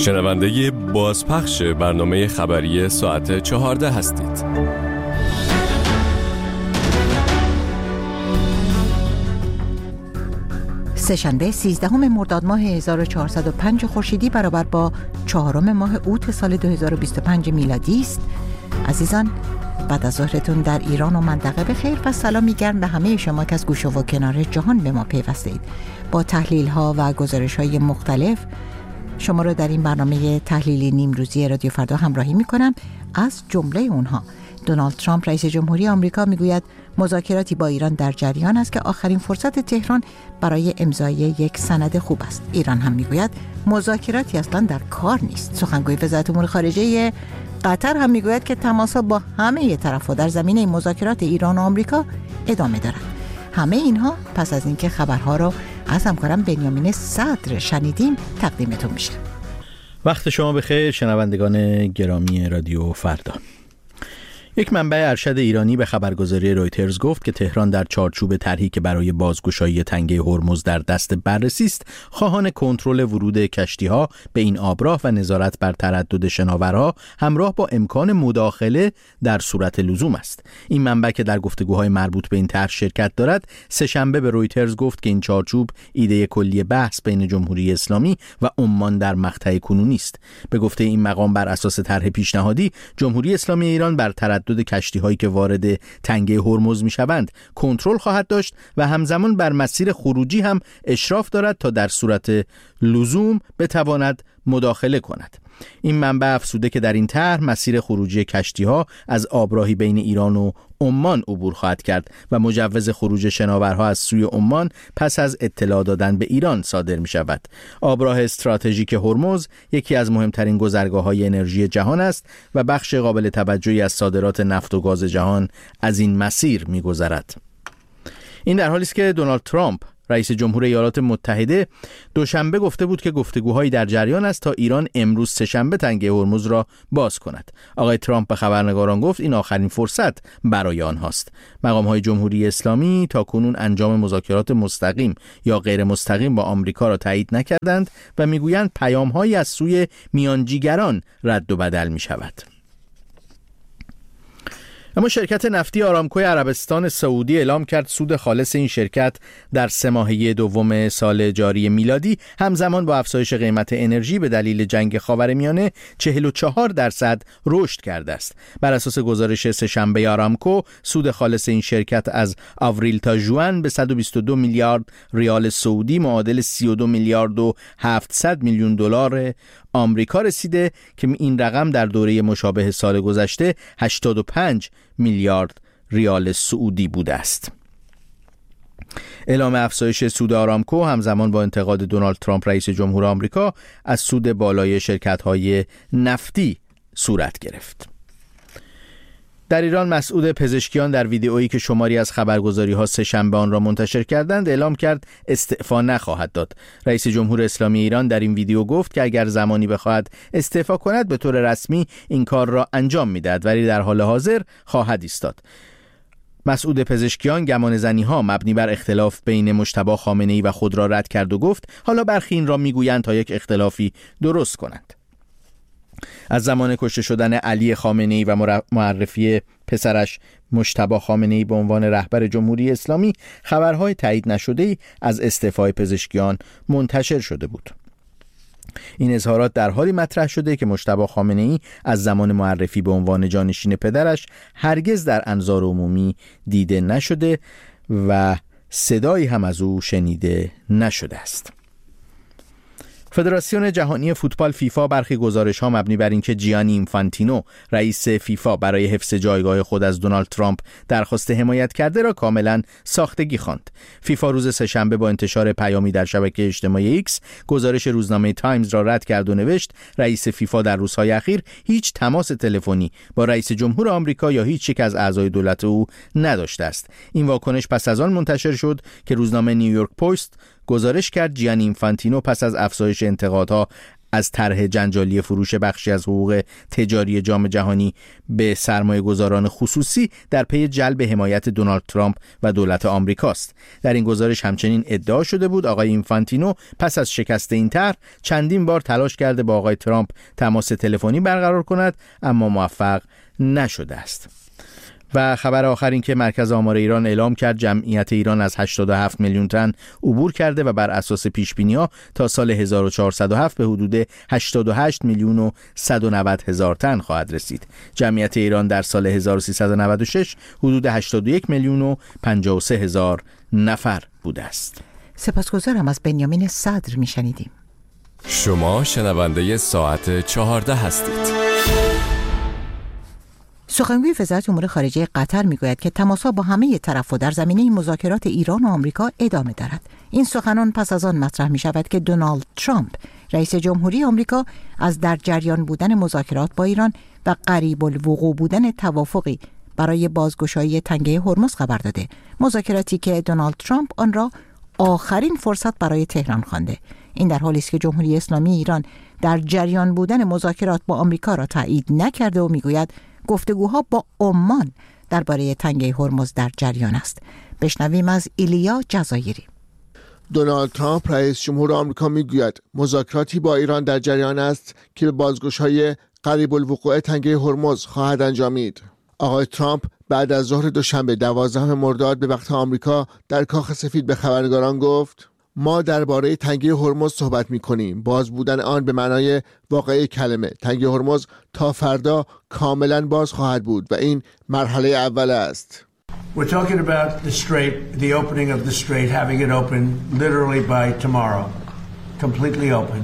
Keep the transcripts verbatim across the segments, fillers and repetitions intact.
شنونده بازپخش برنامه خبری ساعت چهارده هستید. سه‌شنبه سیزدهم مرداد ماه هزار و چهارصد و پنج خورشیدی برابر با چهارم ماه اوت سال دو هزار و بیست و پنج میلادی است. عزیزان، بعد از ظهرتون در ایران و منطقه بخیر و سلامی گرم به همه شما که از گوشه و کنار جهان به ما پیوسته اید. با تحلیل ها و گزارش های مختلف شما رو در این برنامه تحلیلی نیم روزی رادیو فردا همراهی می کنم. از جمله اونها: دونالد ترامپ رئیس جمهوری آمریکا میگوید مذاکراتی با ایران در جریان است که آخرین فرصت تهران برای امضای یک سند خوب است. ایران هم میگوید مذاکراتی اصلا در کار نیست. سخنگوی وزارت امور خارجه قطر هم میگوید که تماس‌ها با همه طرف‌ها در زمینه مذاکرات ایران و آمریکا ادامه دارد. همه اینها پس از اینکه خبرها رو از همکارم بنیامین صدر شنیدیم تقدیمتون میشه. وقت شما بخیر شنوندگان گرامی رادیو فردا. یک منبع ارشد ایرانی به خبرگزاری رویترز گفت که تهران در چارچوب طرحی که برای بازگشایی تنگه هرمز در دست بررسی است، خواهان کنترل ورود کشتی‌ها به این آبراه و نظارت بر تردد شناورها همراه با امکان مداخله در صورت لزوم است. این منبع که در گفتگوهای مربوط به این طرح شرکت دارد، سه‌شنبه به رویترز گفت که این چارچوب ایده کلی بحث بین جمهوری اسلامی و عمان در مقطع کنونی است. به گفته این مقام بر اساس طرح پیشنهادی، جمهوری اسلامی ایران بر تردد دو کشتی هایی که وارد تنگه هرمز می شوند کنترل خواهد داشت و همزمان بر مسیر خروجی هم اشراف دارد تا در صورت لزوم بتواند مداخله کند. این منبع افزوده که در این طرح مسیر خروجی کشتی ها از آبراهی بین ایران و عمان عبور خواهد کرد و مجوز خروج شناورها از سوی عمان پس از اطلاع دادن به ایران صادر می شود. آبراه استراتژیک هرمز یکی از مهمترین گذرگاه‌های انرژی جهان است و بخش قابل توجهی از صادرات نفت و گاز جهان از این مسیر می گذرد. این در حالی است که دونالد ترامپ رئیس جمهور ایالات متحده دوشنبه گفته بود که گفتگوهایی در جریان است تا ایران امروز سه‌شنبه تنگه هرمز را باز کند. آقای ترامپ به خبرنگاران گفت این آخرین فرصت برای آنهاست. مقام‌های جمهوری اسلامی تا کنون انجام مذاکرات مستقیم یا غیر مستقیم با آمریکا را تایید نکردند و میگویند پیام‌هایی از سوی میانجیگران رد و بدل می‌شود. اما شرکت نفتی آرامکو عربستان سعودی اعلام کرد سود خالص این شرکت در سه ماهه دوم سال جاری میلادی همزمان با افزایش قیمت انرژی به دلیل جنگ خاورمیانه چهل و چهار درصد رشد کرده است. بر اساس گزارش سه‌شنبه آرامکو، سود خالص این شرکت از آوریل تا ژوئن به صد و بیست و دو میلیارد ریال سعودی معادل سی و دو میلیارد و هفتصد میلیون دلار آمریکا رسیده که این رقم در دوره مشابه سال گذشته هشتاد و پنج میلیارد ریال سعودی بوده است. اعلام افزایش سود آرامکو همزمان با انتقاد دونالد ترامپ رئیس جمهور آمریکا از سود بالای شرکت‌های نفتی صورت گرفت. در ایران مسعود پزشکیان در ویدئویی که شماری از خبرگزاری‌ها سه‌شنبه آن را منتشر کردند اعلام کرد استعفا نخواهد داد. رئیس جمهور اسلامی ایران در این ویدئو گفت که اگر زمانی بخواهد استعفا کند به طور رسمی این کار را انجام می‌دهد ولی در حال حاضر خواهد ایستاد. مسعود پزشکیان گمانه‌زنی‌ها مبنی بر اختلاف بین مجتبی خامنه‌ای و خود را رد کرد و گفت حالا برخی این را می‌گویند تا یک اختلافی درست کنند. از زمان کشته شدن علی خامنه‌ای و معرفی پسرش مجتبی خامنه‌ای به عنوان رهبر جمهوری اسلامی خبرهای تایید نشده‌ای از استعفای پزشکیان منتشر شده بود. این اظهارات در حالی مطرح شده که مجتبی خامنه‌ای از زمان معرفی به عنوان جانشین پدرش هرگز در انظار عمومی دیده نشده و صدایی هم از او شنیده نشده است. فدراسیون جهانی فوتبال فیفا برخی گزارش‌ها مبنی بر اینکه جیانی اینفانتینو رئیس فیفا برای حفظ جایگاه خود از دونالد ترامپ درخواست حمایت کرده را کاملا ساختگی خواند. فیفا روز سه‌شنبه با انتشار پیامی در شبکه اجتماعی ایکس گزارش روزنامه تایمز را رد کرد و نوشت رئیس فیفا در روزهای اخیر هیچ تماس تلفنی با رئیس جمهور آمریکا یا هیچ یک از اعضای دولت او نداشته است. این واکنش پس از آن منتشر شد که روزنامه نیویورک پست گزارش کرد جیانی اینفانتینو پس از افزایش انتقادها از طرح جنجالی فروش بخشی از حقوق تجاری جام جهانی به سرمایه گذاران خصوصی در پی جلب حمایت دونالد ترامپ و دولت آمریکاست. در این گزارش همچنین ادعا شده بود آقای اینفانتینو پس از شکست این طرح چندین بار تلاش کرده با آقای ترامپ تماس تلفنی برقرار کند، اما موفق نشده است. و خبر آخر این که مرکز آمار ایران اعلام کرد جمعیت ایران از هشتاد و هفت میلیون تن عبور کرده و بر اساس پیش‌بینی‌ها تا سال هزار و چهارصد و هفت به حدود هشتاد و هشت میلیون و صد و نود هزار تن خواهد رسید. جمعیت ایران در سال هزار و سیصد و نود و شش حدود هشتاد و یک میلیون و پنجاه و سه هزار نفر بوده است. سپاسگزارم. از بنیامین صدر میشنیدیم. شما شنونده ساعت چهارده هستید. سخنگوی وزارت امور خارجه قطر میگوید که تماس‌ها با همه طرف‌ها در زمینه مذاکرات ایران و آمریکا ادامه دارد. این سخنان پس از آن مطرح می شود که دونالد ترامپ رئیس جمهوری آمریکا از در جریان بودن مذاکرات با ایران و قریب الوقوع بودن توافقی برای بازگشایی تنگه هرمز خبر داده. مذاکراتی که دونالد ترامپ آن را آخرین فرصت برای تهران خوانده. این در حالی است که جمهوری اسلامی ایران در جریان بودن مذاکرات با آمریکا را تایید نکرده و میگوید گفتگوها با عمان درباره تنگه هرمز در جریان است. بشنویم از ایلیا جزایری. دونالد ترامپ رئیس جمهور آمریکا میگوید مذاکراتی با ایران در جریان است که به بازگشایی قریب الوقوع تنگه هرمز خواهد انجامید. آقای ترامپ بعد از ظهر دوشنبه دوازدهم مرداد به وقت آمریکا در کاخ سفید به خبرنگاران گفت ما درباره تنگه هرمز صحبت می‌کنیم. باز بودن آن به معنای واقعی کلمه. تنگه هرمز تا فردا کاملا باز خواهد بود و این مرحله اول است. We're talking about the strait, the opening of the strait, having it open literally by tomorrow, completely open.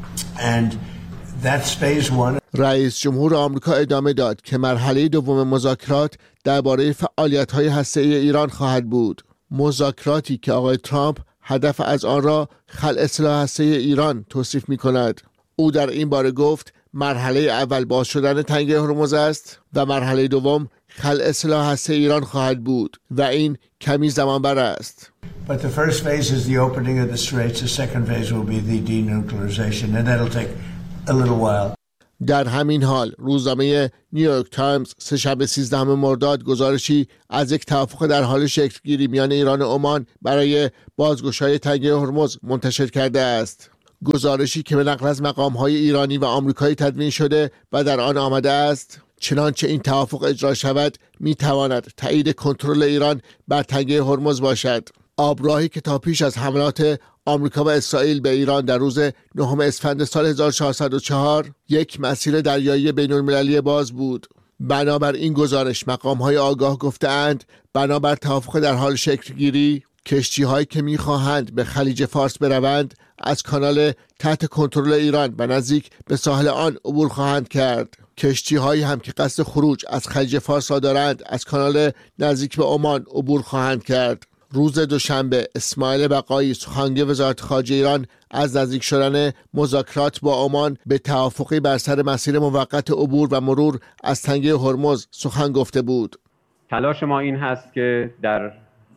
And that's phase one. رئیس جمهور آمریکا ادامه داد که مرحله دوم مذاکرات درباره فعالیت‌های هسته‌ای ایران خواهد بود. مذاکراتی که آقای ترامپ هدف از آن را خلع سلاح هسته‌ای ایران توصیف می‌کند. او در این باره گفت مرحله اول باز شدن تنگه هرمز است و مرحله دوم خلع سلاح هسته‌ای ایران خواهد بود و این کمی زمان بر است. But the first phase is the opening of the straits. The second phase will be the denuclearization and that'll take a little while. در همین حال روزنامه نیویورک تایمز سه‌شنبه سیزدهم مرداد گزارشی از یک توافق در حال شکل گیری میان ایران و عمان برای بازگشایی تنگه هرمز منتشر کرده است. گزارشی که به نقل از مقام‌های ایرانی و آمریکایی تدوین شده و در آن آمده است چنانچه این توافق اجرا شود میتواند تایید کنترل ایران بر تنگه هرمز باشد. آبراهی که تا پیش از حملات آمریکا و اسرائیل به ایران در روز نهم اسفند سال هزار و چهارصد و چهار یک مسیر دریایی بین‌المللی باز بود. بنابر این گزارش مقام‌های آگاه گفته‌اند بنابر توافق در حال شکل گیری کشتی‌هایی که می‌خواهند به خلیج فارس بروند از کانال تحت کنترل ایران و نزدیک به ساحل آن عبور خواهند کرد. کشتی‌هایی هم که قصد خروج از خلیج فارس را دارند از کانال نزدیک به عمان عبور خواهند کرد. روز دوشنبه اسماعیل بقایی سخنگوی وزارت خارجه ایران از نزدیک شدن مذاکرات با عمان به توافقی بر سر مسیر موقت عبور و مرور از تنگه هرمز سخن گفته بود. تلاش ما این هست که در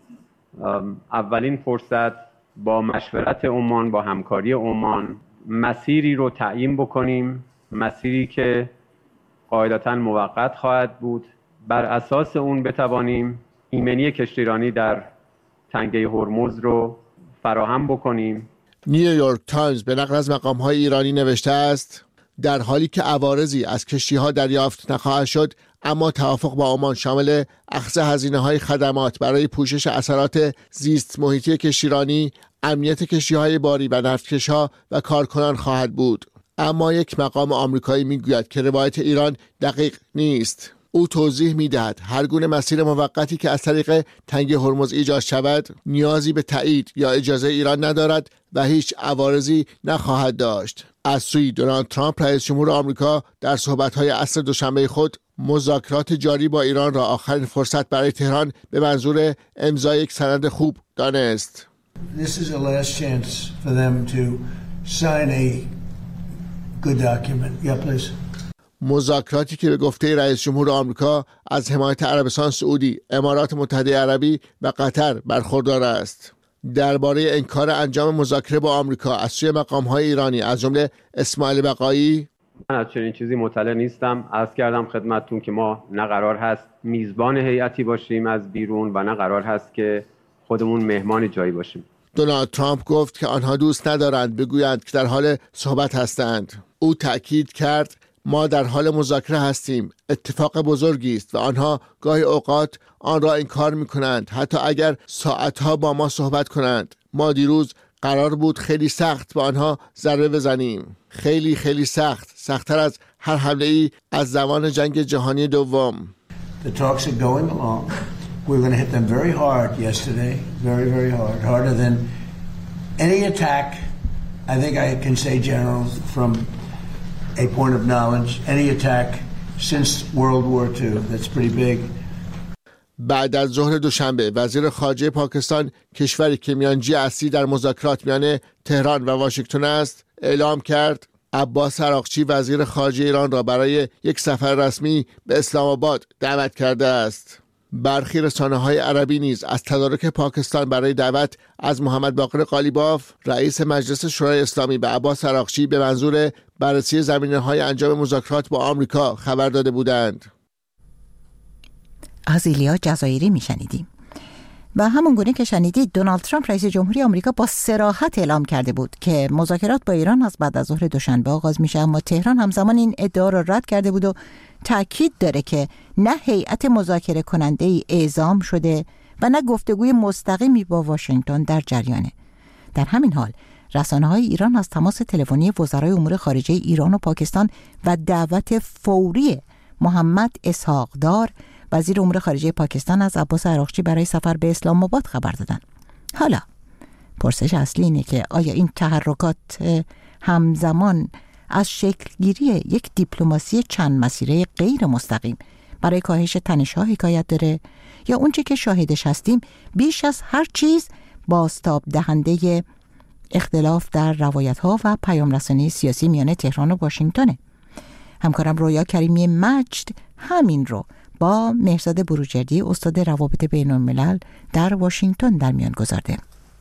اولین فرصت با مشورت عمان، با همکاری عمان مسیری رو تعیین بکنیم، مسیری که قاعدتاً موقت خواهد بود. بر اساس اون بتوانیم ایمنی کشتیرانی در تنگه هرمز رو فراهم بکنیم. نیویورک تایمز به نقل از مقام‌های ایرانی نوشته است در حالی که عوارضی از کشتی‌ها دریافت نخواهد شد اما توافق با عمان شامل اخذ هزینه‌های خدمات برای پوشش اثرات زیست محیطی کشتیرانی، امنیت کشتی‌های باری و نفتکش‌ها و کارکنان خواهد بود. اما یک مقام آمریکایی میگوید که روایت ایران دقیق نیست. او توضیح میدهد هر گونه مسیر موقتی که از طریق تنگه هرمز ایجاد شود نیازی به تایید یا اجازه ایران ندارد و هیچ عوارضی نخواهد داشت. از سوی دونالد ترامپ رئیس جمهور آمریکا در صحبت‌های عصر دوشنبه خود مذاکرات جاری با ایران را آخرین فرصت برای تهران به منظور امضای یک سند خوب دانست. This is a last chance for them to sign a good document. Yeah, please. مذاکراتی که به گفته رئیس جمهور آمریکا از حمایت عربستان سعودی، امارات متحده عربی و قطر برخوردار است. درباره انکار انجام مذاکره با آمریکا از سوی مقام‌های ایرانی از جمله اسماعیل بقایی؟ من از چنین چیزی مطلع نیستم. عرض کردم خدمتتون که ما نه قرار هست میزبان هیئتی باشیم از بیرون و نه قرار هست که خودمون مهمان جایی باشیم. دونالد ترامپ گفت که آنها دوست ندارند بگویند که در حال صحبت هستند. او تأکید کرد ما در حال مذاکره هستیم. اتفاق بزرگی است و آنها گاهی اوقات آن را انکار می‌کنند حتی اگر ساعتها با ما صحبت کنند. ما دیروز قرار بود خیلی سخت به آنها ضربه بزنیم. خیلی خیلی سخت، سخت‌تر از هر حمله‌ای از زمان جنگ جهانی دوم. The talks are going along. We're going to hit them very hard yesterday, very very hard, harder than any attack. I think I can say, General, from a point of knowledge, any attack since World War Two. That's pretty big. بعد از ظهر دوشنبه وزیر خارجه پاکستان، کشوری که میانجی اصلی در مذاکرات میان تهران و واشنگتن است، اعلام کرد عباس عراقچی وزیر خارجه ایران را برای یک سفر رسمی به اسلام آباد دعوت کرده است. برخی رسانه‌های عربی نیز از تدارک پاکستان برای دعوت از محمد باقر قالیباف رئیس مجلس شورای اسلامی به عباس عراقچی به منظور بررسی زمینه‌های انجام مذاکرات با آمریکا خبر داده بودند. از ایلیا جزایری میشنیدیم. و همون گونه که شنیدید دونالد ترامپ رئیس جمهوری آمریکا با صراحت اعلام کرده بود که مذاکرات با ایران از بعد از ظهر دوشنبه آغاز میشه، اما تهران همزمان این ادعا را رد کرده بود و تأکید داره که نه هیئت مذاکره کننده ای اعزام شده و نه گفتگوی مستقیمی با واشنگتن در جریانه. در همین حال رسانه‌های ایران از تماس تلفنی وزرای امور خارجه ایران و پاکستان و دعوت فوری محمد اسحاق دار وزیر امور خارجه پاکستان از عباس عراقچی برای سفر به اسلام آباد خبر دادن. حالا پرسش اصلی اینه که آیا این تحرکات همزمان از شکلگیری یک دیپلماسی چند مسیره غیر مستقیم برای کاهش تنش‌ها حکایت داره یا اونچه که شاهدش هستیم بیش از هر چیز بازتاب دهنده اختلاف در روایت‌ها و پیام‌رسانی سیاسی میان تهران و واشنگتنه؟ همکارم رویا کریمی مجد همین رو با مهرزاد بروجردی استاد روابط بین الملل در واشنگتن در میان گذارده.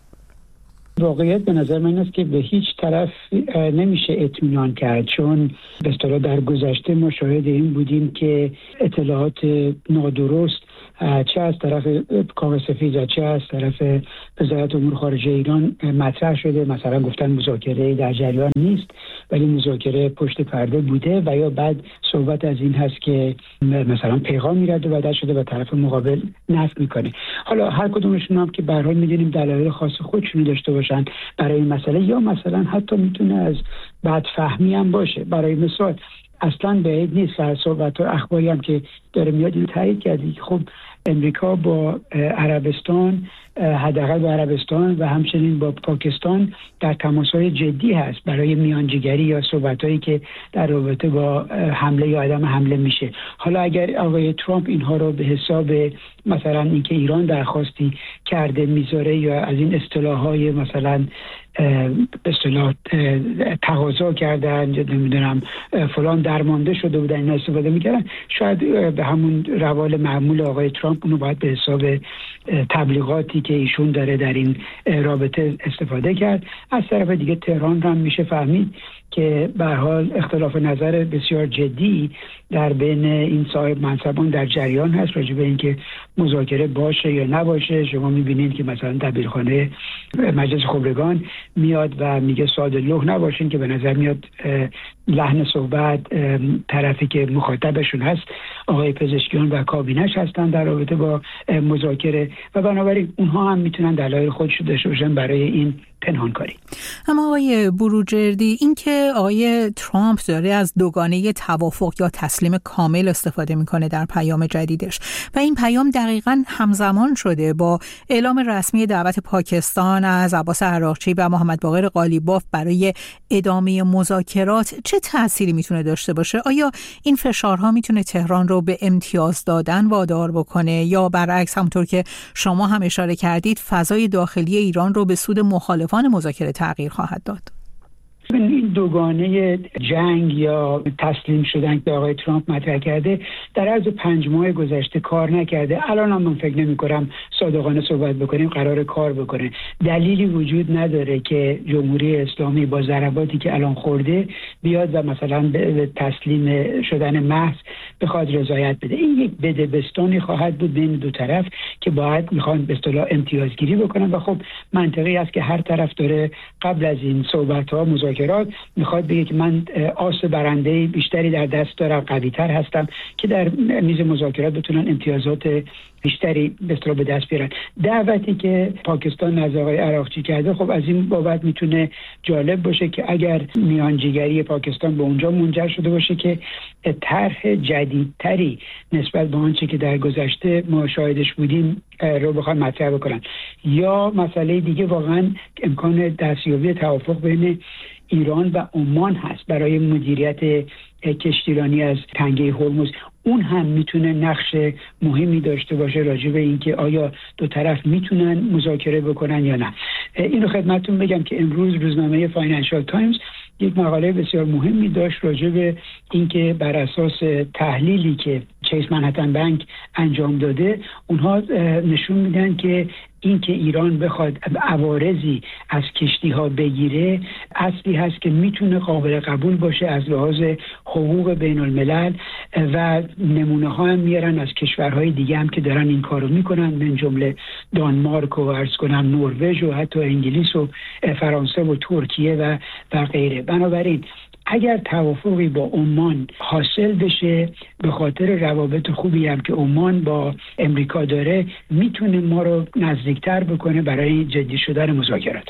واقعیت به نظر من است که به هیچ طرف نمیشه اطمینان کرد، چون به اصطلاح در گذشته ما شاهد این بودیم که اطلاعات نادرست چه از طرف کاخ سفید و چه از طرف وزارت امور خارجه ایران مطرح شده. مثلا گفتن مذاکره در جریان نیست ولی مذاکره پشت پرده بوده، و یا بعد صحبت از این هست که مثلا پیغام میرد و بعد شده و طرف مقابل نفی میکنه. حالا هر کدومشون هم که به هر حال میدونیم دلایل خاص خودشون داشته باشن برای این مسئله، یا مثلا حتی میتونه از بدفهمی هم باشه. برای مثال اصلا بعید نیست و صحبت و اخباری هم که داره میاد این تایید کرده که خب امریکا با عربستان، حداقل با عربستان و همچنین با پاکستان در تماس‌های جدی هست برای میانجیگری یا صحبت‌هایی که در رابطه با حمله یا عدم حمله میشه. حالا اگر آقای ترامپ اینها رو به حساب مثلا اینکه ایران درخواستی کرده میذاره یا از این اصطلاح‌های مثلا به اصطلاح تقاضا کردن یا نمیدونم فلان درمانده شده بودن اینا استفاده میکردن، شاید به همون روال معمول آقای ترامپ اونو باید به حساب تبلیغاتی که ایشون داره در این رابطه استفاده کرد. از طرف دیگه تهران هم میشه فهمید که به هر حال اختلاف نظر بسیار جدی در بین این صاحب منصبان در جریان هست راجع به اینکه مذاکره باشه یا نباشه. شما میبینید که مثلا دبیرخانه مجلس خبرگان میاد و میگه ساده لوح نباشین، که به نظر میاد لحن صحبت طرفی که مخاطبشون هست آقای پزشکیان و کابینش هستن در رابطه با مذاکره، و بنابراین اونها هم میتونن دلایل خودشون داشته باشن برای این پنهانکاری. اما آقای بروجردی، این که آقای ترامپ داره از دوگانه توافق یا تسلیم کامل استفاده میکنه در پیام جدیدش و این پیام دقیقاً همزمان شده با اعلام رسمی دعوت پاکستان از عباس عراقچی و محمد باقر قالیباف برای ادامه مذاکرات، چه تأثیری میتونه داشته باشه؟ آیا این فشارها میتونه تهران رو به امتیاز دادن وادار بکنه یا برعکس همونطور که شما هم اشاره کردید فضای داخلی ایران رو به سود مخالفان مذاکره تغییر خواهد داد؟ این دوگانه جنگ یا تسلیم شدن که آقای ترامپ مطرح کرده در عرض پنج ماه گذشته کار نکرده. الان هم من فکر نمی کنم صادقانه صحبت بکنیم قرار کار بکنه. دلیلی وجود نداره که جمهوری اسلامی با ضرباتی که الان خورده بیاد و مثلا به تسلیم شدن محض بخواد رضایت بده. این یک بدبستانی خواهد بود بین دو طرف که باید میخوان به اصطلاح امتیازگیری بکنن و خب منطقی است که هر طرف داره قبل از این صحبت‌ها مذاکرات میخواد بگه که من آس برنده بیشتری در دست دارم، قوی‌تر هستم که در میز مذاکرات بتونن امتیازات بیشتری به اصطلاح به دست بیارن. دعوتی که پاکستان از آقای عراقچی کرده خب از این بابت میتونه جالب باشه که اگر میانجیگری پاکستان به اونجا منجر شده باشه که طرح جدیدتری نسبت به آنچه که در گذشته ما شاهدش بودیم رو بخوان مطرح بکنن، یا مسئله دیگه واقعا امکان دستیابی توافق بین ایران و عمان هست برای مدیریت کشتیرانی از تنگه هرمز. اون هم میتونه نقش مهمی داشته باشه راجع به اینکه آیا دو طرف میتونن مذاکره بکنن یا نه. این رو خدمتتون بگم که امروز روزنامه فاینانشال تایمز یک مقاله بسیار مهمی داشت راجع به اینکه بر اساس تحلیلی که چیس منهتن بانک انجام داده اونها نشون میدن که این که ایران بخواد عوارضی از کشتی ها بگیره اصلی هست که میتونه قابل قبول باشه از لحاظ حقوق بین الملل و نمونه ها هم میارن از کشورهای دیگه هم که دارن این کارو میکنن، من جمله دانمارک و عرض کنم نروژ و حتی انگلیس و فرانسه و ترکیه و و غیره. بنابراین اگر توافقی با عمان حاصل بشه به خاطر روابط خوبی هم که عمان با امریکا داره میتونه ما رو نزدیکتر بکنه برای جدی شدن مذاکرات.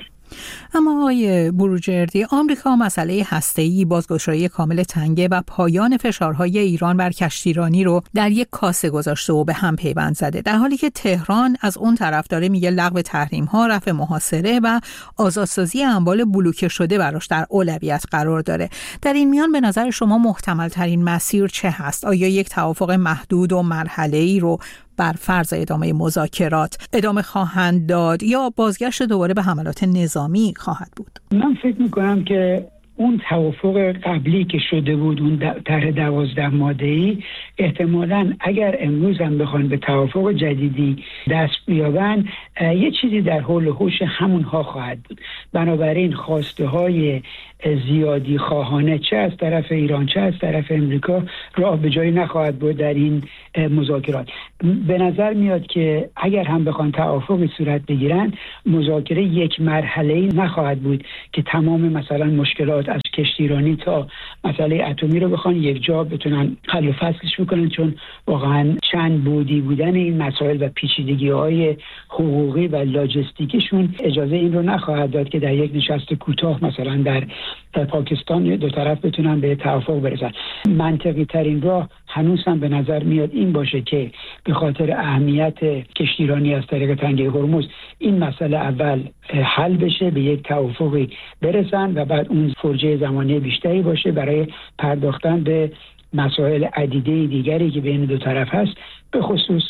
اما آقای بروجردی، آمریکا مسئله هسته‌ای، بازگشایی کامل تنگه و پایان فشارهای ایران بر کشتیرانی رو در یک کاسه گذاشته و به هم پیوند زده، در حالی که تهران از اون طرف داره میگه لغو تحریم‌ها، رفع محاصره و آزادسازی اموال بلوکه شده براش در اولویت قرار داره. در این میان به نظر شما محتمل ترین مسیر چه هست؟ آیا یک توافق محدود و مرحله‌ای رو بر فرض ادامه مذاکرات ادامه خواهند داد یا بازگشت دوباره به حملات نظامی خواهد بود؟ من فکر میکنم که اون توافق قبلی که شده بود، اون طرح دوازده ماده‌ای، احتمالاً اگر امروز هم بخوان به توافق جدیدی دست بیابن یه چیزی در حول و حوش همونها خواهد بود. بنابراین خواسته های زیادی خواهانه چه از طرف ایران چه از طرف امریکا راه به جایی نخواهد بود در این مذاکرات. به نظر میاد که اگر هم بخوان توافقی صورت بگیرن مذاکره یک مرحله‌ای نخواهد بود که تمام مثلا مشکلات از کشتیرانی تا مسئله اتمی رو بخوان یک جا بتونن حل و فصلش بکنن، چون واقعا چند بودی بودن این مسائل و پیچیدگی‌های حقوقی و لاجستیکیشون اجازه این رو نخواهد داد که در یک نشست کوتاه مثلا در در پاکستان دو طرف بتونن به توافق برسن. منطقی ترین راه هنوز هم به نظر میاد این باشه که به خاطر اهمیت کشتیرانی از طریق تنگه هرمز این مسئله اول حل بشه، به یک توافقی برسن و بعد اون فرجه زمانی بیشتری باشه برای پرداختن به مسائل عدیده دیگری که بین دو طرف هست، به خصوص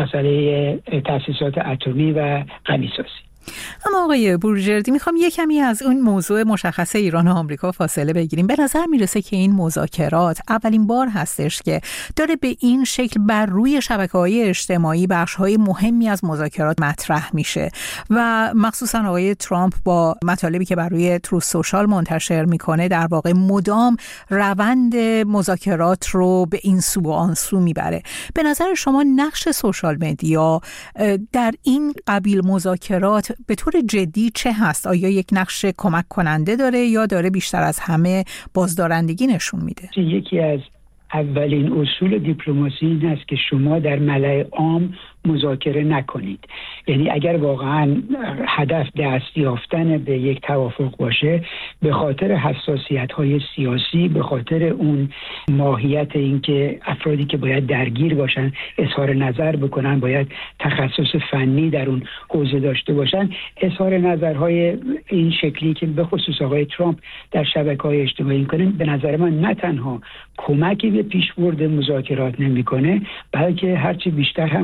مسئله تأسیسات اتمی و غنیسازی. اما آقای بروجردی، میخوام یک کمی از اون موضوع مشخص ایران و آمریکا فاصله بگیریم. به نظر میرسه که این مذاکرات اولین بار هستش که داره به این شکل بر روی شبکه‌های اجتماعی بخش‌های مهمی از مذاکرات مطرح میشه و مخصوصا آقای ترامپ با مطالبی که بر روی تروث سوشال منتشر میکنه در واقع مدام روند مذاکرات رو به این سو و آن سو میبره. به نظر شما نقش سوشال مدیا در این قبیل مذاکرات به طور جدی چه هست؟ آیا یک نقش کمک کننده داره یا داره بیشتر از همه بازدارندگی نشون میده؟ یکی از اولین اصول دیپلماسی این است که شما در ملأ عام مذاکره نکنید. یعنی اگر واقعا هدف دست یافتن به یک توافق باشه، به خاطر حساسیت‌های سیاسی، به خاطر اون ماهیت اینکه افرادی که باید درگیر باشن اظهار نظر بکنن، باید تخصص فنی در اون حوزه داشته باشن، اظهار نظرهای این شکلی که به خصوص آقای ترامپ در شبکه‌های اجتماعی می‌کنه، به نظر من نه تنها کمکی به پیشبرد مذاکرات نمی‌کنه، بلکه هرچی بیشتر هم اونها رو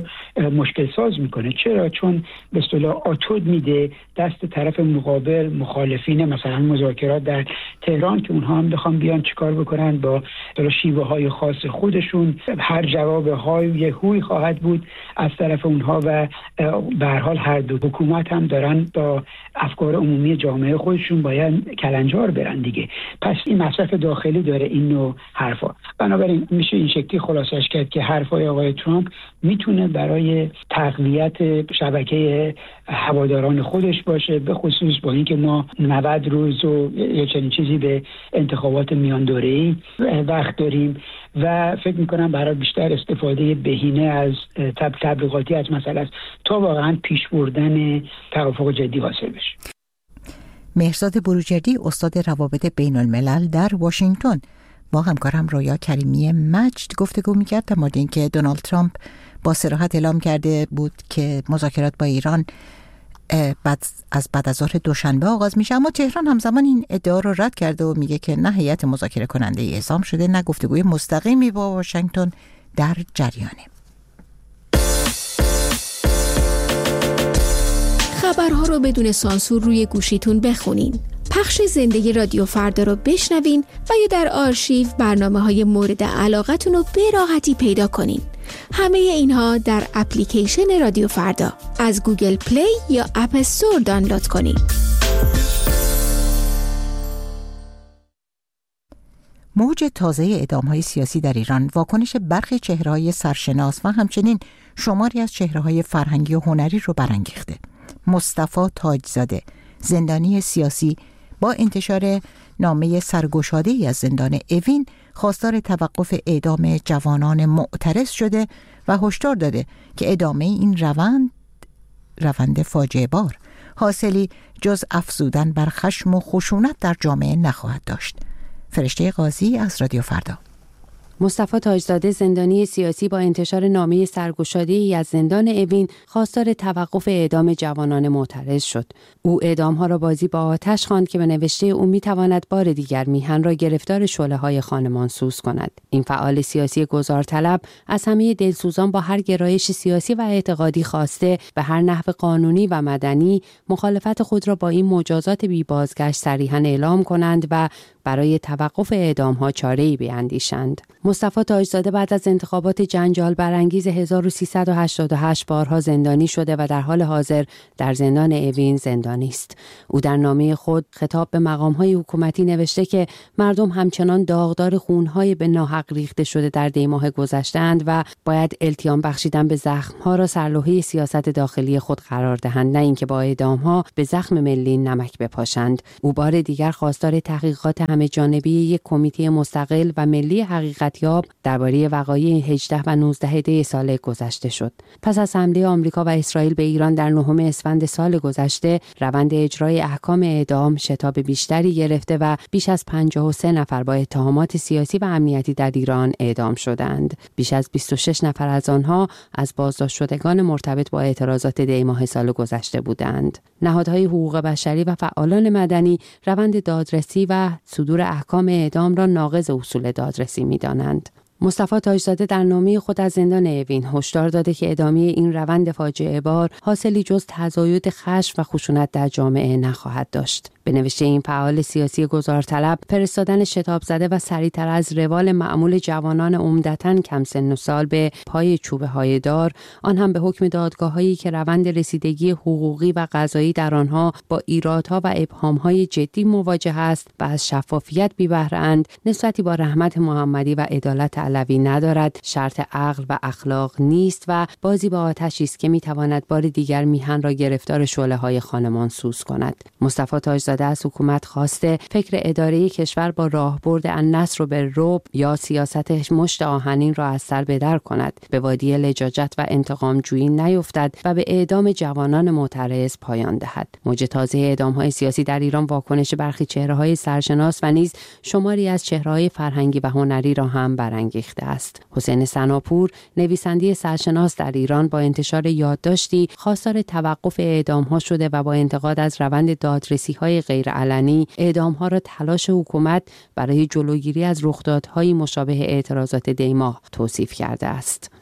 رو مشکل ساز میکنه. چرا؟ چون به اصطلاح آتود میده دست طرف مقابل، مخالفین مثلا مذاکرات در تهران که اونها هم بخوام بیان چیکار بکنن با شیوه های خاص خودشون. هر جواب های هوی خواهد بود از طرف اونها و به هر حال هر دو حکومت هم دارن با افکار عمومی جامعه خودشون باید کلنجار برن دیگه. پس این مصرف داخلی داره این نوع حرفا. بنابراین میشه این شکلی خلاصش کرد که حرفای آقای ترامپ میتونه برای تقویت شبکه هواداران خودش باشه، به خصوص با اینکه ما نود روز و یا چنین چیزی به انتخابات میان دوره‌ای وقت داریم و فکر میکنم برای بیشتر استفاده بهینه از تب تبلیغاتی از مسئله است تا واقعا پیش بردن توافق جدی حاصل بشه. مهرزاد بروجردی، استاد روابط بین الملل در واشنگتن، با همکارم رویا کریمی مجد گفتگو میکرد در مورد اینکه دونالد ترامپ با صراحت اعلام کرده بود که مذاکرات با ایران بعد از بعد از ظهر دوشنبه آغاز میشه، اما تهران همزمان این ادعا رو رد کرده و میگه که نه هیئت مذاکره کننده ای اعزام شده، نه گفتگوی مستقیمی با واشنگتن در جریانه. خبرها رو بدون سانسور روی گوشیتون بخونین. پخش زنده رادیو فردا رو بشنوین و یا در آرشیو برنامه‌های مورد علاقتون رو به راحتی پیدا کنین. همه اینها در اپلیکیشن رادیو فردا از گوگل پلی یا اپ استور دانلود کنین. موج تازه اعدام‌های سیاسی در ایران، واکنش برخی چهره‌های سرشناس و همچنین شماری از چهره‌های فرهنگی و هنری رو برانگیخته. مصطفی تاجزاده، زندانی سیاسی، با انتشار نامه سرگشاده‌ای از زندان اوین خواستار توقف اعدام جوانان معترض شده و هشدار داده که ادامه این روند روند فاجعه بار حاصلی جز افزودن بر خشم و خشونت در جامعه نخواهد داشت. فرشته قاضی از رادیو فردا. مصطفی تاجزاده، زندانی سیاسی، با انتشار نامه سرگشاده‌ای از زندان اوین خواستار توقف اعدام جوانان معترض شد. او اعدام‌ها را بازی با آتش خواند که به نوشته او می‌تواند بار دیگر میهن را گرفتار شعله‌های خانمانسوز کند. این فعال سیاسی گذارطلب از همه دلسوزان با هر گرایش سیاسی و اعتقادی خواسته به هر نحو قانونی و مدنی مخالفت خود را با این مجازات بی بازگشت صریحاً اعلام کنند و برای توقف اعدام‌ها چاره‌ای بیاندیشند. مصطفی تاجزاده بعد از انتخابات جنجال برانگیز هزار و سیصد و هشتاد و هشت بارها زندانی شده و در حال حاضر در زندان اوین زندانی است. او در نامه خود خطاب به مقام‌های حکومتی نوشته که مردم همچنان داغدار خون‌های به ناحق ریخته شده در دی ماه گذشته‌اند و باید التیام بخشیدن به زخم‌ها را سرلوحه سیاست داخلی خود قرار دهند، نه اینکه با اعدام‌ها به زخم ملی نمک بپاشند. او بار دیگر خواستار تحقیقات همه جانبه یک کمیته مستقل و ملی حقیقتیاب درباره وقایع هجده و نوزده دی سال گذشته شد. پس از حمله آمریکا و اسرائیل به ایران در نهم اسفند سال گذشته، روند اجرای احکام اعدام شتاب بیشتری گرفته و بیش از پنجاه و سه نفر با اتهامات سیاسی و امنیتی در ایران اعدام شدند. بیش از بیست و شش نفر از آنها از بازداشت شدگان مرتبط با اعتراضات دی ماه سال گذشته بودند. نهادهای حقوق بشری و فعالان مدنی روند دادرسی و صدور احکام اعدام را ناقض اصول دادرسی می‌دانند. مصطفی تاجزاده در نامه خود از زندان اوین هشدار داده که ادامه این روند فاجعه بار حاصلی جز تزاید خشم و خشونت در جامعه نخواهد داشت. به نوشته این فعال سیاسی گذارطلب، فرستادن شتاب زده و سریعتر از روال معمول جوانان عمدتاً کم سن و سال به پای چوبه های دار، آن هم به حکم دادگاه‌هایی که روند رسیدگی حقوقی و قضایی در آنها با ایرادها و ابهام‌های جدی مواجه است و از شفافیت بی بهره اند، نسبتی با رحمت محمدی و عدالت علوی ندارد، شرط عقل و اخلاق نیست و بازی با آتشی است که می‌تواند بار دیگر میهن را گرفتار شعله‌های خانمانسوز کند. مصطفی تاجزاده از حکومت خواسته فکر اداره کشور با راهبرد النصر به رعب یا سیاست مشت آهنین را از سر بدر کند، به وادی لجاجت و انتقام جویی نیفتد و به اعدام جوانان معترض پایان دهد. موج تازه اعدام‌های سیاسی در ایران واکنش برخی چهره‌های سرشناس و نیز شماری از چهره‌های فرهنگی و هنری را هم برانگیخته است. حسین سناپور، نویسنده سرشناس در ایران، با انتشار یادداشتی خواستار توقف اعدام‌ها شده و با انتقاد از روند دادرسی‌های غیرعلنی اعدام‌ها را تلاش حکومت برای جلوگیری از رخدادهای مشابه اعتراضات دی ماه توصیف کرده است.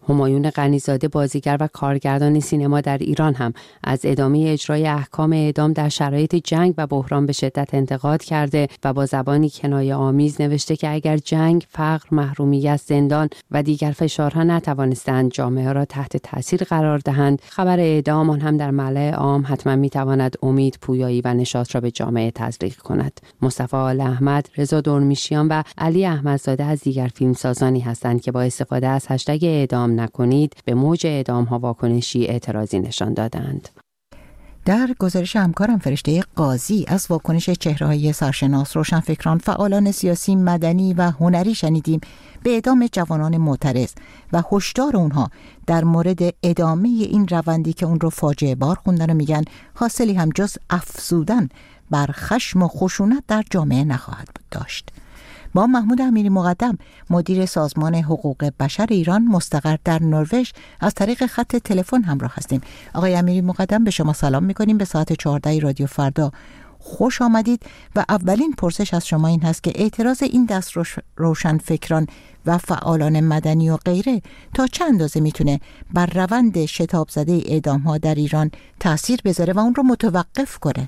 همایون غنیزاده بازیگر و کارگردان سینما در ایران هم از ادامه اجرای احکام اعدام در شرایط جنگ و بحران به شدت انتقاد کرده و با زبانی کنایه آمیز نوشته که اگر جنگ، فقر، محرومیت، زندان و دیگر فشارها نتوانستند جامعه را تحت تاثیر قرار دهند، خبر اعدام آن هم در ملأ عام حتما میتواند امید، پویایی و نشاط را به جامعه تزریق کند. مصطفی آل احمد، رضا دورمیشیان و علی احمدزاده از دیگر فیلمسازانی هستند که با استفاده از هشتگ اعدام نکنید به موج اعدام ها واکنشی اعتراضی نشان دادند. در گزارش همکارم فرشته قاضی از واکنش چهره‌های سرشناس، روشنفکران، فعالان سیاسی، مدنی و هنری شنیدیم به اعدام جوانان معترض و هشدار اونها در مورد ادامه این روندی که اون رو فاجعه بار خوندن و میگن حاصلی هم جز افزودن بر خشم و خشونت در جامعه نخواهد داشت. با محمود امیری مقدم، مدیر سازمان حقوق بشر ایران مستقر در نروژ، از طریق خط تلفن همراه هستیم. آقای امیری مقدم، به شما سلام میکنیم. به ساعت چهارده رادیو فردا خوش آمدید و اولین پرسش از شما این هست که اعتراض این دست روشن فکران و فعالان مدنی و غیره تا چند اندازه میتونه بر روند شتاب زده اعدام ها در ایران تأثیر بذاره و اون رو متوقف کنه؟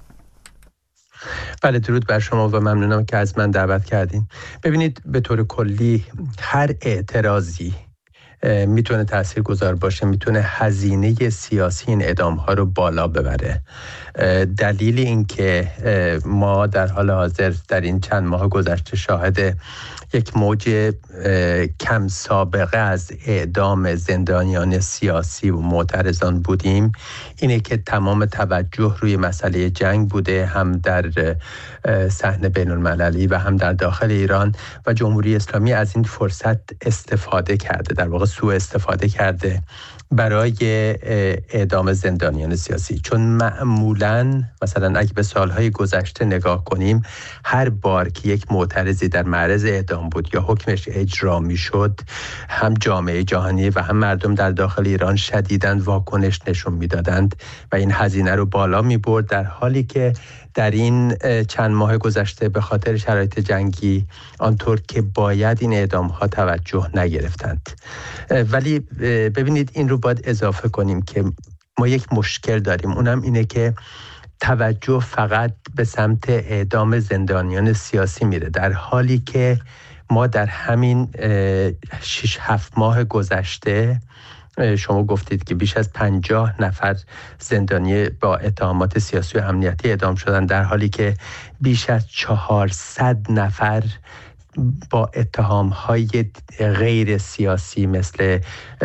بله، درود بر شما و ممنونم که از من دعوت کردین. ببینید، به طور کلی هر اعتراضی میتونه تاثیرگذار باشه، میتونه هزینه سیاسی این اعدام ها رو بالا ببره. دلیل این که ما در حال حاضر در این چند ماه گذشته شاهد یک موج کم سابقه از اعدام زندانیان سیاسی و معترضان بودیم اینه که تمام توجه روی مسئله جنگ بوده، هم در صحنه بین المللی و هم در داخل ایران، و جمهوری اسلامی از این فرصت استفاده کرده، در واقع سوء استفاده کرده برای اعدام زندانیان سیاسی. چون معمولاً مثلا اگه به سالهای گذشته نگاه کنیم، هر بار که یک معترضی در معرض اعدام بود یا حکمش اجرا میشد، هم جامعه جهانی و هم مردم در داخل ایران شدیداً واکنش نشون میدادند و این هزینه رو بالا میبرد، در حالی که در این چند ماه گذشته به خاطر شرایط جنگی آنطور که باید این اعدام ها توجه نگرفتند. ولی ببینید، این رو باید اضافه کنیم که ما یک مشکل داریم، اونم اینه که توجه فقط به سمت اعدام زندانیان سیاسی میره، در حالی که ما در همین شش هفت ماه گذشته شما گفتید که بیش از پنجاه نفر زندانی با اتهامات سیاسی و امنیتی اعدام شدن، در حالی که بیش از چهارصد نفر با اتهام‌های غیر سیاسی مثل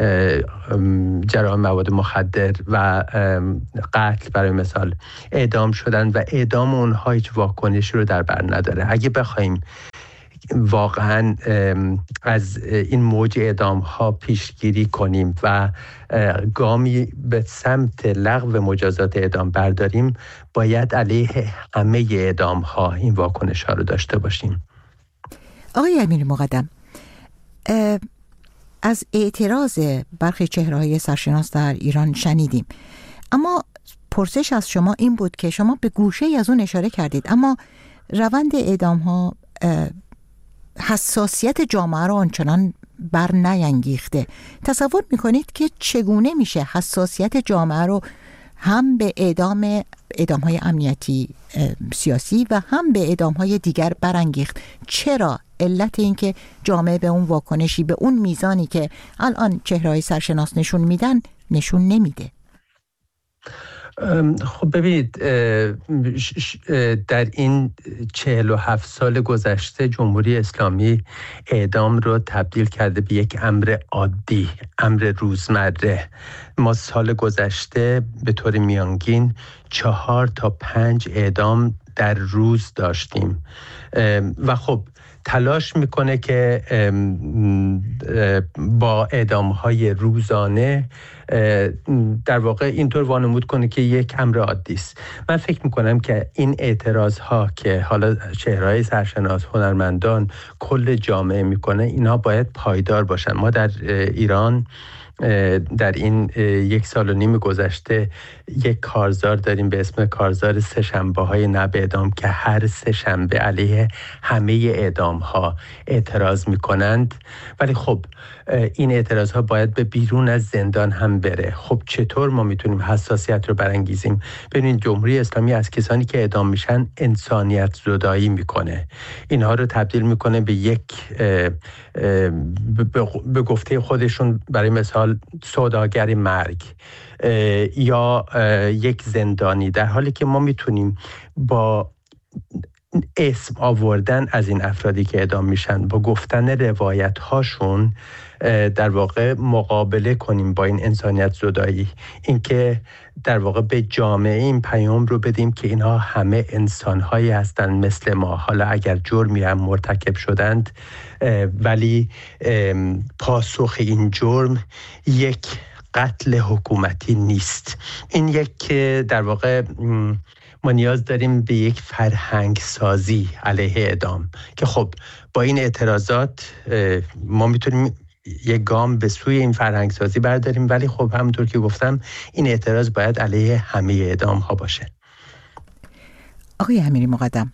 جرائم مواد مخدر و قتل برای مثال اعدام شدن و اعدام اونها هیچ واکنشی رو در بر نداره. اگه بخوایم واقعا از این موج اعدام ها پیشگیری کنیم و گامی به سمت لغو مجازات اعدام برداریم، باید علیه همه اعدام ها این واکنش ها رو داشته باشیم. آقای امیری مقدم، از اعتراض برخی چهره‌های سرشناس در ایران شنیدیم، اما پرسش از شما این بود که شما به گوشه‌ای از اون اشاره کردید، اما روند اعدام ها حساسیت جامعه رو آنچنان بر نینگیخته. تصور میکنید که چگونه میشه حساسیت جامعه رو هم به اعدام اعدام های امنیتی سیاسی و هم به اعدام های دیگر برانگیخت؟ چرا علت این که جامعه به اون واکنشی به اون میزانی که الان چهره‌های سرشناس نشون میدن نشون نمیده؟ خب ببینید، در این چهل و هفت سال گذشته جمهوری اسلامی اعدام رو تبدیل کرده به یک امر عادی، امر روزمره. ما سال گذشته به طور میانگین چهار تا پنج اعدام در روز داشتیم و خب تلاش میکنه که با اعدام‌های روزانه در واقع اینطور وانمود کنه که یک امر عادی است. من فکر میکنم که این اعتراض ها که حالا چهره‌های سرشناس، هنرمندان، کل جامعه میکنه، اینها باید پایدار باشن. ما در ایران در این یک سال و نیم گذشته یک کارزار داریم به اسم کارزار سه شنبه های نه به اعدام که هر سه شنبه علیه همه اعدام ها اعتراض می کنند. ولی خب این اعتراض ها باید به بیرون از زندان هم بره. خب چطور ما میتونیم حساسیت رو برانگیزیم؟ ببینید جمهوری اسلامی از کسانی که اعدام میشن انسانیت زدایی میکنه، اینها رو تبدیل میکنه به یک به گفته خودشون برای مثال سوداگر مرگ یا یک زندانی، در حالی که ما میتونیم با اسم آوردن از این افرادی که اعدام میشن، با گفتن روایت هاشون در واقع مقابله کنیم با این انسانیت زدایی. اینکه در واقع به جامعه این پیام رو بدیم که اینها همه انسان‌هایی هستند مثل ما، حالا اگر جرمی هم مرتکب شدند ولی پاسخ این جرم یک قتل حکومتی نیست. این یک در واقع ما نیاز داریم به یک فرهنگ سازی علیه اعدام که خب با این اعتراضات ما میتونیم یک گام به سوی این فرهنگ سازی برداریم، ولی خب همونطور که گفتم این اعتراض باید علیه همه اعدام ها باشه. آقای امیری مقدم،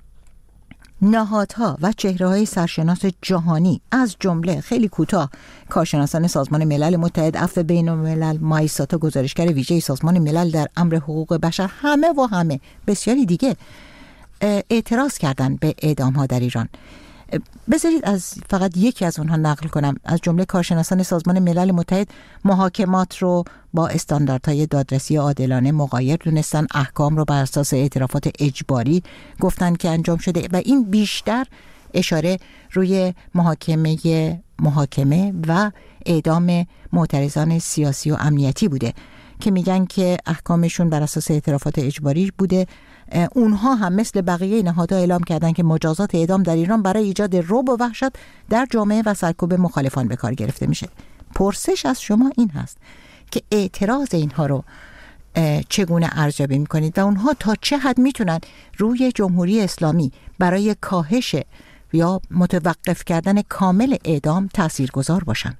نهادها و چهره‌های سرشناس جهانی از جمله خیلی کوتاه کارشناسان سازمان ملل متحد، عفو بین‌الملل، مایساتا گزارشگر ویژه سازمان ملل در امر حقوق بشر، همه و همه بسیاری دیگه اعتراض کردن به اعدام‌ها در ایران. بذارید از فقط یکی از اونها نقل کنم. از جمله کارشناسان سازمان ملل متحد محاکمات رو با استانداردهای دادرسی عادلانه مغایر دونستن، احکام رو بر اساس اعترافات اجباری گفتن که انجام شده و این بیشتر اشاره روی محاکمه محاکمه و اعدام معترضان سیاسی و امنیتی بوده که میگن که احکامشون بر اساس اعترافات اجباری بوده. اونها هم مثل بقیه نهادها اعلام کردن که مجازات اعدام در ایران برای ایجاد رعب و وحشت در جامعه و سرکوب مخالفان به کار گرفته میشه. پرسش از شما این هست که اعتراض اینها رو چگونه ارزیابی میکنید و اونها تا چه حد میتونن روی جمهوری اسلامی برای کاهش یا متوقف کردن کامل اعدام تاثیرگذار باشن؟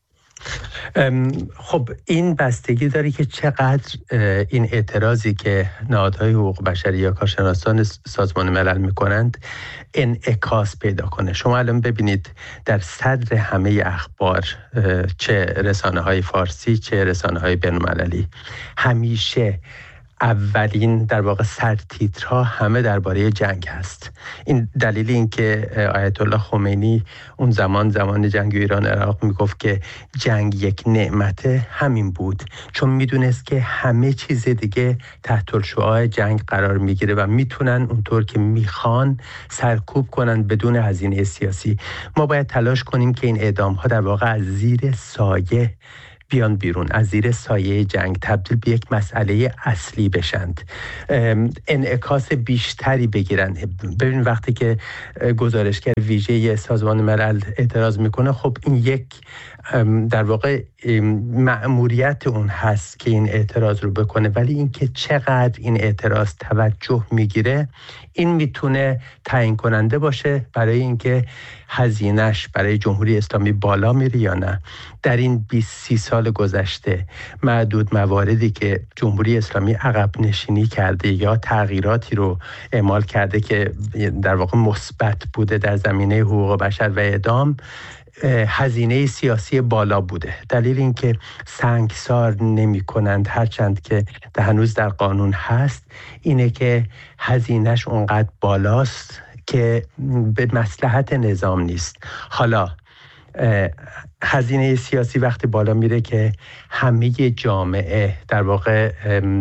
خب این بستگی داره که چقدر این اعتراضی که نهادهای حقوق بشری یا کارشناسان سازمان ملل میکنند انعکاس پیدا کنه. شما الان ببینید در صدر همه اخبار، چه رسانه های فارسی چه رسانه های بین‌المللی، همیشه اولین در واقع سرتیترها همه درباره جنگ هست. این دلیل این که آیت الله خمینی اون زمان زمان جنگ ایران عراق میگفت که جنگ یک نعمته همین بود، چون میدونست که همه چیز دیگه تحت الشعاع جنگ قرار میگیره و میتونن اونطور که میخوان سرکوب کنن بدون هزینه سیاسی. ما باید تلاش کنیم که این اعدام ها در واقع از زیر سایه بیان بیرون، از زیر سایه جنگ تبدیل به یک مسئله اصلی بشند، انعکاس بیشتری بگیرن. ببین وقتی که گزارشگر ویژه سازمان ملل اعتراض میکنه، خب این یک در واقع مأموریت اون هست که این اعتراض رو بکنه، ولی این که چقدر این اعتراض توجه میگیره این میتونه تعیین کننده باشه برای اینکه هزینه‌اش برای جمهوری اسلامی بالا میره یا نه. در این بیست سی سال گذشته معدود مواردی که جمهوری اسلامی عقب نشینی کرده یا تغییراتی رو اعمال کرده که در واقع مثبت بوده در زمینه حقوق بشر و اعدام، هزینه سیاسی بالا بوده. دلیل این که سنگسار نمی کنند هرچند که ده هنوز در قانون هست اینه که هزینهش اونقدر بالاست که به مصلحت نظام نیست. حالا هزینه سیاسی وقتی بالا میره که همه جامعه در واقع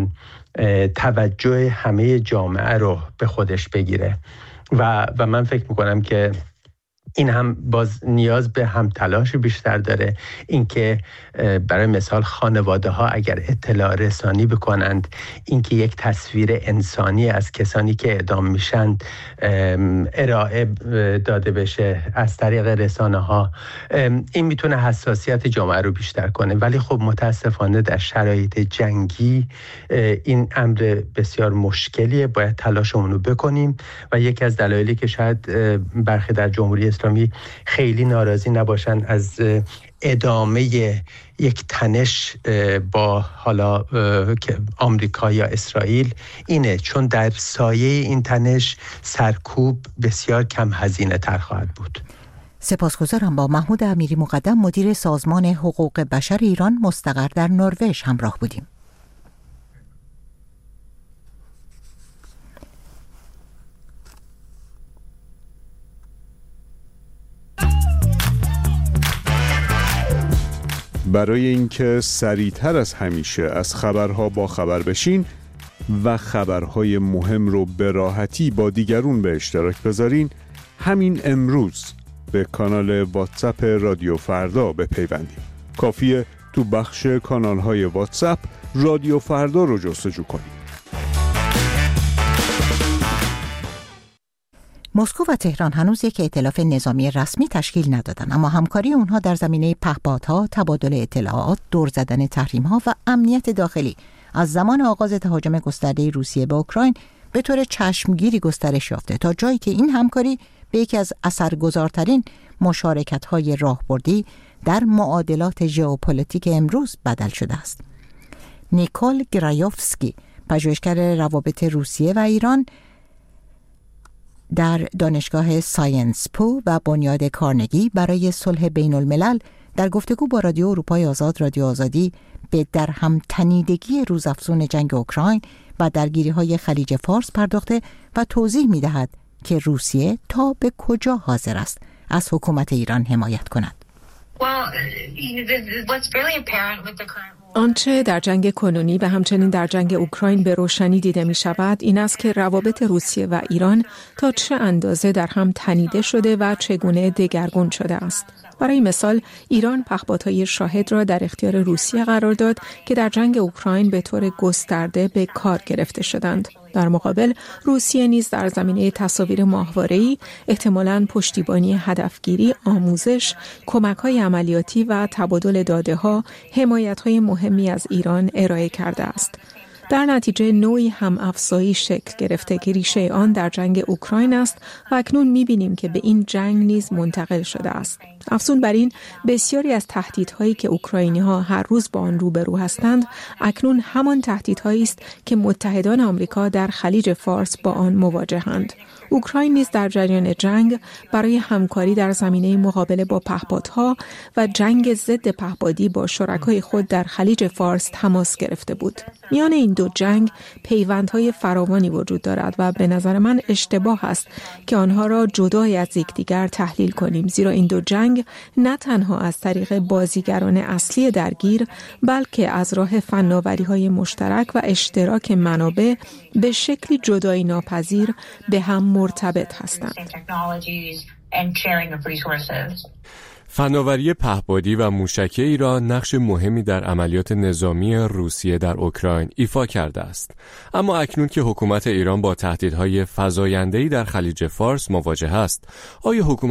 توجه همه جامعه رو به خودش بگیره و و من فکر میکنم که این هم باز نیاز به هم تلاش بیشتر داره. اینکه برای مثال خانواده ها اگر اطلاع رسانی بکنند، اینکه یک تصویر انسانی از کسانی که اعدام میشن ارائه داده بشه از طریق رسانه ها، این میتونه حساسیت جامعه رو بیشتر کنه. ولی خب متاسفانه در شرایط جنگی این امر بسیار مشکلیه، باید تلاشمون رو بکنیم و یکی از دلایلی که شاید برخی در جمهوری اسلامی خیلی ناراضی نباشن از ادامه یک تنش با حالا آمریکا یا اسرائیل اینه، چون در سایه این تنش سرکوب بسیار کم هزینه تر خواهد بود. سپاسگزارم. با محمود امیری مقدم مدیر سازمان حقوق بشر ایران مستقر در نروژ همراه بودیم. برای اینکه سریعتر از همیشه از خبرها با خبر بشین و خبرهای مهم رو به راحتی با دیگرون به اشتراک بذارین، همین امروز به کانال واتساپ رادیو فردا بپیوندید. کافیه تو بخش کانالهای واتساپ رادیو فردا رو جستجو کنید. مسکو و تهران هنوز یک ائتلاف نظامی رسمی تشکیل ندادند، اما همکاری اونها در زمینه پهپادها، تبادل اطلاعات، دور زدن تحریم‌ها و امنیت داخلی از زمان آغاز تهاجم گسترده روسیه به اوکراین به طور چشمگیری گسترش یافته، تا جایی که این همکاری به یکی از اثرگذارترین مشارکت‌های راهبردی در معادلات ژئوپلیتیک امروز بدل شده است. نیکول گرایوفسکی، پژوهشگر روابط روسیه و ایران در دانشگاه ساینس پو و بنیاد کارنگی برای صلح بین الملل، در گفتگو با رادیو اروپای آزاد رادیو آزادی به در هم تنیدگی روزافزون جنگ اوکراین و درگیری‌های خلیج فارس پرداخته و توضیح می‌دهد که روسیه تا به کجا حاضر است از حکومت ایران حمایت کند. آنچه در جنگ کنونی و همچنین در جنگ اوکراین به روشنی دیده می شود این است که روابط روسیه و ایران تا چه اندازه در هم تنیده شده و چگونه دگرگون شده است. برای مثال ایران پهپادهای شاهد را در اختیار روسیه قرار داد که در جنگ اوکراین به طور گسترده به کار گرفته شدند. در مقابل روسیه نیز در زمینه تصاویر ماهواره‌ای، احتمالاً پشتیبانی هدفگیری، آموزش، کمک‌های عملیاتی و تبادل داده‌ها حمایت‌های مهمی از ایران ارائه کرده است. در نتیجه نوعی هم افزایی شکل گرفته که ریشه آن در جنگ اوکراین است و اکنون می‌بینیم که به این جنگ نیز منتقل شده است. افزون بر این، بسیاری از تهدیدهایی که اوکراینی‌ها هر روز با آن روبرو هستند اکنون همان تهدیدهایی است که متحدان آمریکا در خلیج فارس با آن مواجهند. اوکراین نیز در جریان جنگ برای همکاری در زمینه مقابله با پهپادها و جنگ ضد پهپادی با شرکای خود در خلیج فارس تماس گرفته بود. میان این دو جنگ پیوندهای فراوانی وجود دارد و به نظر من اشتباه است که آنها را جدای از یکدیگر تحلیل کنیم، زیرا این دو جنگ نه تنها از طریق بازیگران اصلی درگیر بلکه از راه فناوری‌های مشترک و اشتراک منابع به شکلی جدایی ناپذیر به هم مرتبط هستند. فناوری پهپادی و موشکی ایران نقش مهمی در عملیات نظامی روسیه در اوکراین ایفا کرده است. اما اکنون که حکومت ایران با تهدیدهای فزاینده‌ای در خلیج فارس مواجه است، آیا حکومت